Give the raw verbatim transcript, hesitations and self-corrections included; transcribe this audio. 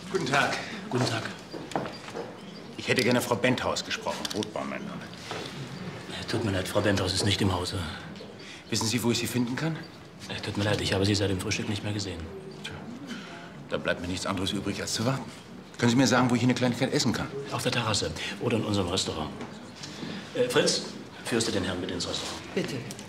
Guten Tag. Guten Tag. Ich hätte gerne Frau Benthaus gesprochen. Rotbaum, mein Name. Tut mir leid, Frau Benthaus ist nicht im Hause. Wissen Sie, wo ich Sie finden kann? Tut mir leid, ich habe Sie seit dem Frühstück nicht mehr gesehen. Tja, da bleibt mir nichts anderes übrig, als zu warten. Können Sie mir sagen, wo ich eine Kleinigkeit essen kann? Auf der Terrasse oder in unserem Restaurant. Äh, Fritz, führst du den Herrn mit ins Restaurant? Bitte.